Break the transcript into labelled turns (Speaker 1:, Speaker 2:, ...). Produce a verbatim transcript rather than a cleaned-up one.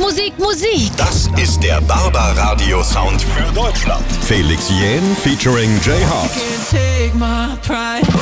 Speaker 1: Musik, Musik.
Speaker 2: Das ist der Barbaradio Sound für Deutschland. Felix Jähn featuring Jay Hart.
Speaker 3: You can't take my pride.